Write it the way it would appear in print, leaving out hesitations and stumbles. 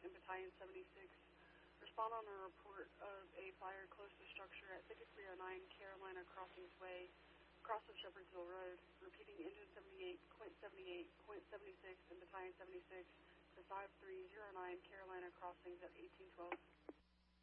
and Battalion 76. Respond on a report of a fire close to structure at 5309 Carolina Crossings Way, across of Shepherdsville Road. Repeating, Engine 78, Quint 78, Quint 76, and Battalion 76 to 5309 Carolina Crossings at 1812.